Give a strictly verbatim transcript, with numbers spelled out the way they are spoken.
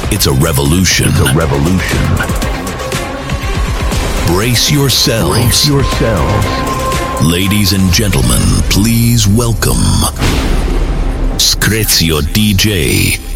It's a revolution. It's a revolution. Brace yourselves. Brace yourselves. Ladies and gentlemen, please welcome Screzio D J.